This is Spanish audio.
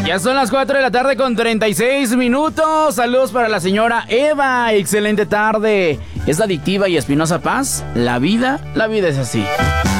Ya son las 4 de la tarde con 36 minutos. Saludos para la señora Eva. Excelente tarde. ¿Es adictiva y Espinosa Paz? La vida es así.